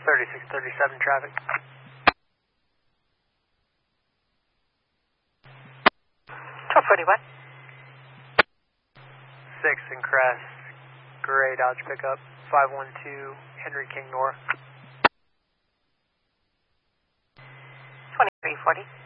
3637 traffic. 1241. 6 in Crest, gray Dodge pickup, 512 Henry King North. 2340.